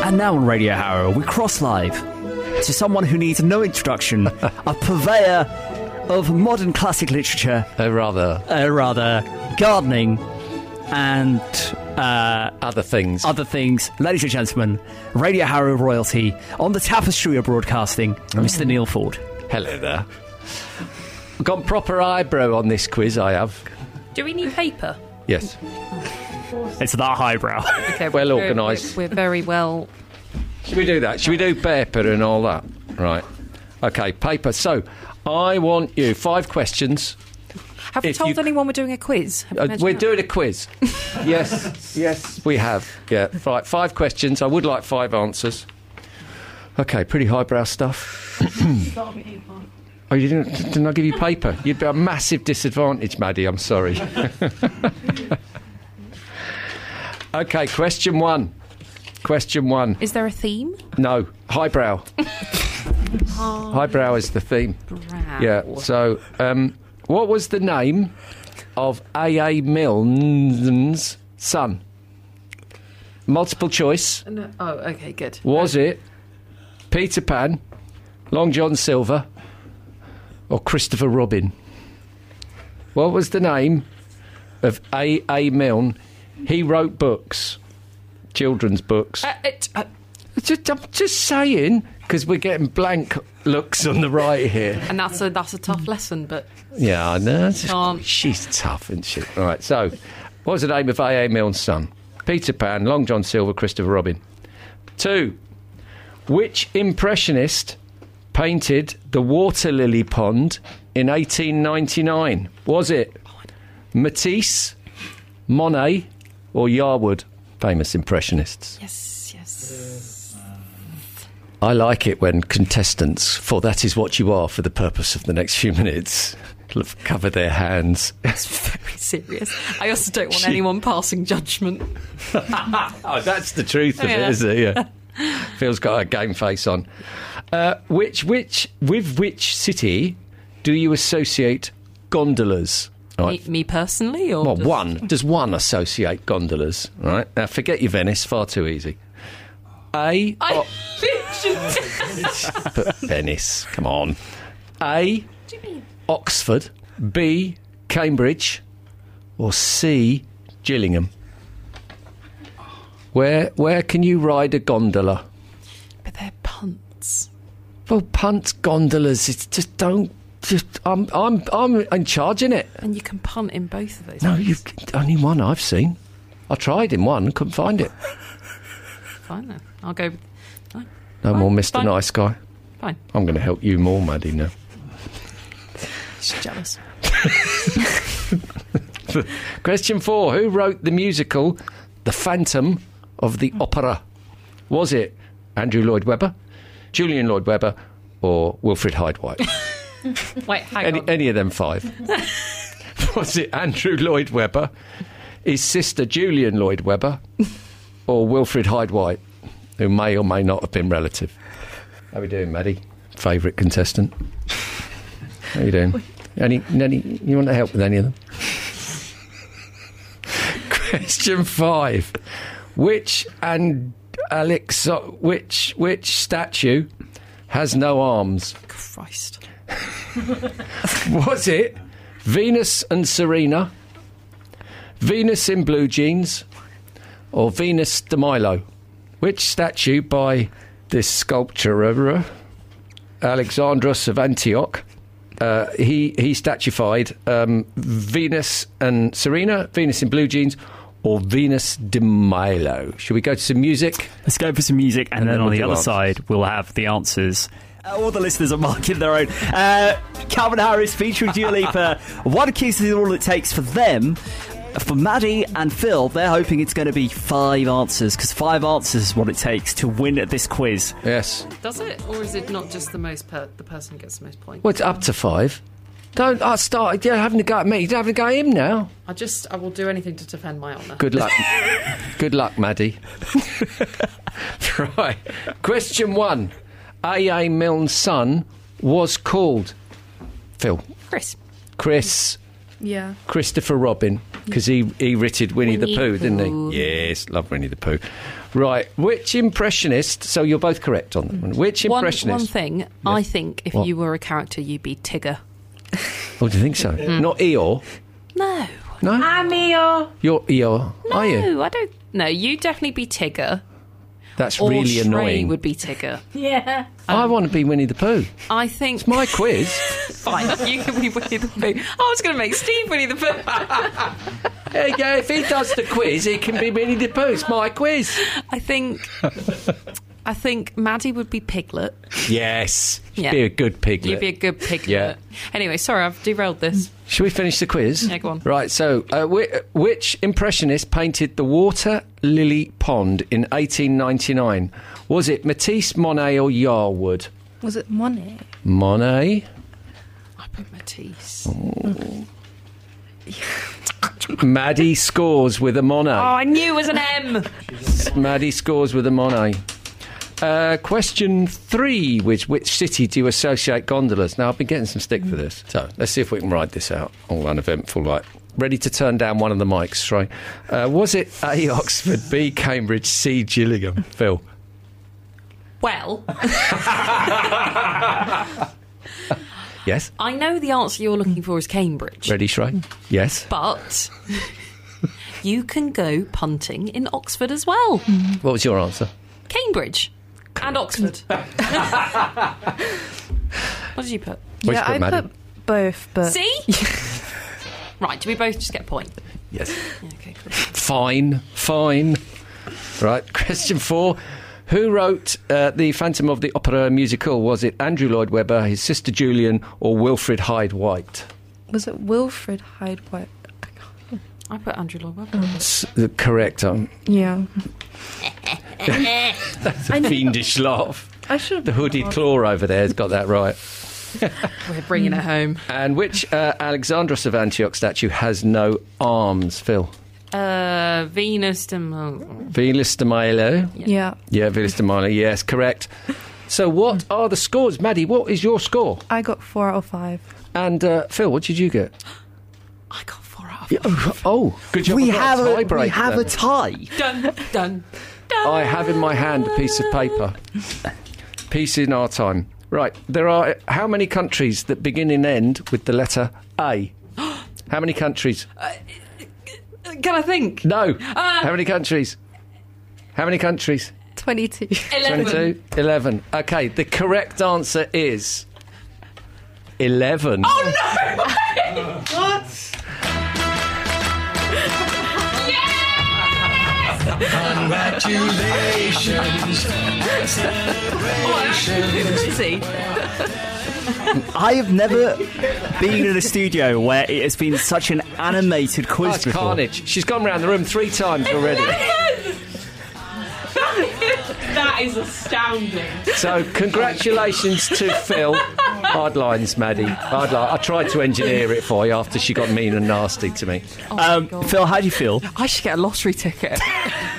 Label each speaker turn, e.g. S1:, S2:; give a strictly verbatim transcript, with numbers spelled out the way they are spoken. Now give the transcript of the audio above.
S1: And now on Radio Harrow, we cross live to someone who needs no introduction, a purveyor of modern classic literature,
S2: Uh, rather.
S1: uh, rather gardening, and uh,
S2: Other things.
S1: other things. Ladies and gentlemen, Radio Harrow royalty on the tapestry of broadcasting, Mister Neil Ford.
S2: Hello there. Got proper eyebrow on this quiz, I have.
S3: Do we need paper?
S2: Yes.
S1: It's that highbrow.
S3: Okay,
S2: Well
S3: we're-
S2: organised.
S3: We're, we're very well.
S2: Should we do that? Should we do paper and all that? Right. Okay, paper. So, I want you five questions.
S3: Have we
S2: If
S3: told
S2: you-
S3: anyone we're doing a quiz? Have we
S2: Uh,
S3: mentioned
S2: we're
S3: that?
S2: doing a quiz. yes, yes, we have. Yeah, right. Five questions. I would like five answers. Okay, pretty highbrow stuff. Oh, you didn't? Didn't I give you paper? You'd be at a massive disadvantage, Maddie. I'm sorry. Okay, question one. Question one.
S3: Is there a theme?
S2: No, highbrow. Highbrow is the theme.
S3: Brow.
S2: Yeah. So, um, what was the name of A. A. Milne's son? Multiple choice.
S3: No. Oh, okay, good.
S2: Was it Peter Pan, Long John Silver, or Christopher Robin? What was the name of A. A. Milne? He wrote books, children's books.
S3: Uh, it, uh,
S2: Just, I'm just saying, because we're getting blank looks on the right here.
S3: and that's a that's a tough lesson, but
S2: Yeah, I know.
S3: Can't.
S2: She's tough, isn't she? All right, so what was the name of A. A. Milne's son? Peter Pan, Long John Silver, Christopher Robin. Two, which impressionist painted the water lily pond in eighteen ninety-nine? Was it Matisse, Monet, or Yarwood? Famous impressionists.
S3: yes, yes.
S2: I like it when contestants, for that is what you are for the purpose of the next few minutes, cover their hands.
S3: It's very serious. I also don't want anyone passing judgment.
S2: Oh, that's the truth of
S3: Yeah.
S2: it, isn't it? Yeah. Phil's got a game face on. Uh, which, which, with which city do you associate gondolas? Right.
S3: Me, me personally, or
S2: Well,
S3: just-
S2: one. Does one associate gondolas? Right. Now, forget your Venice. Far too easy. A.
S3: I
S2: oh,
S3: literally.
S2: but Venice. Come on. A. Oxford. B. Cambridge. Or C. Gillingham. Where where can you ride a gondola?
S3: But they're punts.
S2: Well, punt gondolas. It's just don't. Just I'm I'm I'm in charge in it.
S3: And you can punt in both of those.
S2: No,
S3: ways.
S2: you've only one I've seen. I tried in one, couldn't find it.
S3: Fine then. I'll go with. No,
S2: No
S3: Fine,
S2: more Mister
S3: fine.
S2: Nice Guy.
S3: fine.
S2: I'm going to help you more, Maddie. Now.
S3: Just jealous.
S2: Question four: who wrote the musical *The Phantom of the Opera*? Was it Andrew Lloyd Webber, Julian Lloyd Webber, or Wilfrid Hyde-White?
S3: Wait, hang
S2: Any,
S3: on.
S2: any of them five? Was it Andrew Lloyd Webber, his sister Julian Lloyd Webber, or Wilfrid Hyde-White, who may or may not have been relative? How are we doing, Maddie? Favourite contestant? How are you doing? Any, any, you want to help with any of them? Question five: which and Alex, which which statue has no arms?
S3: Christ.
S2: Was it Venus and Serena, Venus in blue jeans, or Venus de Milo? Which statue by this sculptor, Alexandros of Antioch, uh, he, he statuified um, Venus and Serena, Venus in blue jeans, or Venus de Milo? Should we go to some music?
S1: Let's go for some music, and,
S2: And
S1: then,
S2: then
S1: on
S2: we'll
S1: the
S2: do
S1: other
S2: answers.
S1: side, we'll have the answers. Uh, all the listeners are marking their own. Uh, Calvin Harris featuring Dua Lipa. One kiss is all it takes for them. For Maddie and Phil, they're hoping it's going to be five answers, because five answers is what it takes to win at this quiz.
S2: Yes.
S3: Does it, or is it not just the most per- the person who gets the most points?
S2: Well, it's up to five. Don't I start you're having to go at me. You're having to go at him now.
S3: I just I will do anything to defend my honour.
S2: Good luck. Good luck, Maddie. Right. Question one. A. A. Milne's son was called Phil.
S3: Chris.
S2: Chris.
S3: Yeah.
S2: Christopher Robin. because he, he writted Winnie,
S3: Winnie
S2: the Pooh, didn't
S3: Pooh.
S2: he? Yes, love Winnie the Pooh. Right, which impressionist, so you're both correct on that one. Which
S3: One,
S2: impressionist?
S3: one thing, I think if
S2: What?
S3: you were a character, you'd be Tigger.
S2: Oh, do you think so? Not Eeyore?
S3: No.
S2: No?
S4: I'm Eeyore.
S2: You're Eeyore,
S3: No,
S2: are you?
S3: I don't. No, you'd definitely be Tigger.
S2: That's
S3: Or
S2: really
S3: Shrey
S2: annoying.
S3: would be Tigger.
S4: Yeah.
S2: I want to be Winnie the Pooh.
S3: I think.
S2: My quiz.
S3: Fine, you can be Winnie the Pooh. I was going to make Steve Winnie the Pooh.
S2: Yeah, yeah, if he does the quiz, he can be Winnie the Pooh. It's my quiz.
S3: I think. I think Maddie would be Piglet.
S2: Yes.
S3: Yeah.
S2: Be a good piglet.
S3: You'd be a good Piglet.
S2: Yeah.
S3: Anyway, sorry, I've derailed this.
S2: Should we finish the quiz?
S3: Yeah, go on.
S2: Right, so uh, whi- which impressionist painted the Water Lily Pond in eighteen ninety-nine? Was it Matisse, Monet or Yarwood?
S4: Was it Monet?
S2: Monet?
S3: I put Matisse.
S2: Maddie scores with a Monet.
S3: Oh, I knew it was an M.
S2: Maddie scores with a Monet. Uh, question three, which which city do you associate gondolas? Now, I've been getting some stick for this. So, let's see if we can ride this out. All uneventful, like. Ready to turn down one of the mics, right? Uh, was it A, Oxford, B, Cambridge, C, Gillingham? Phil?
S3: Well,
S2: Yes?
S3: I know the answer you're looking for is Cambridge.
S2: Ready, Shrey? Yes?
S3: But you can go punting in Oxford as well.
S2: What was your answer?
S3: Cambridge and Oxford. What did you put?
S2: Where'd
S4: yeah,
S2: you put
S4: I
S2: Maddie?
S4: put both, but
S3: See? Right, do we both just get a point?
S2: Yes.
S3: Yeah, okay, cool.
S2: Fine, fine. Right, question four. Who wrote uh, the Phantom of the Opera musical? Was it Andrew Lloyd Webber, his sister Julian, or Wilfrid Hyde White?
S4: was it Wilfrid Hyde White?
S3: I put Andrew Lloyd Webber.
S2: S- the correct um,
S4: Yeah.
S2: That's a fiendish laugh.
S4: I should have.
S2: The hooded claw over there has got that right.
S3: We're bringing it home.
S2: And which uh, Alexandros of Antioch statue has no arms, Phil?
S3: Uh, Venus de Milo.
S2: Venus de Milo.
S4: Yeah.
S2: Yeah, Venus de Milo, yes, correct. So what are the scores? Maddie, what is your score?
S4: I got four out of five.
S2: And uh, Phil, what did you get?
S3: I got four out of
S1: Yeah,
S3: five.
S2: Oh, good job.
S1: we
S2: I've got
S1: have a,
S2: tiebreaker
S1: we have
S2: then.
S1: a tie.
S3: Done, done, done.
S2: I have in my hand a piece of paper. Piece in our time. Right, there are how many countries that begin and end with the letter A? How many countries?
S3: Can I think?
S2: No.
S3: Ah.
S2: How many countries? How many countries?
S4: Twenty-two.
S3: Eleven.
S2: twenty-two? eleven. Okay, the correct answer is eleven.
S3: Oh no!
S2: What?
S5: Congratulations.
S3: See,
S1: I have never been in a studio where it has been such an animated
S2: Oh,
S1: quiz
S2: it's
S1: before.
S2: carnage. She's gone round the room three times already.
S3: that is astounding.
S2: So, congratulations to Phil. Hard lines, Maddie. Hard li- I tried to engineer it for you after she got mean and nasty to me.
S1: Um, Phil, how do you feel?
S3: I should get a lottery ticket.